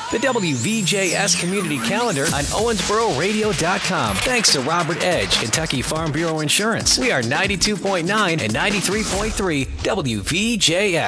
the WVJS Community Calendar on OwensboroRadio.com. Thanks to Robert Edge, Kentucky Farm Bureau Insurance. We are 92.9 and 93.3 WVJS.